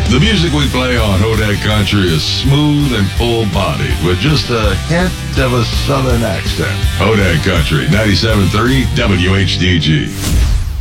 The music we play on Hodag Country is smooth and full-bodied with just a hint of a southern accent. Hodag Country, 97.3 WHDG.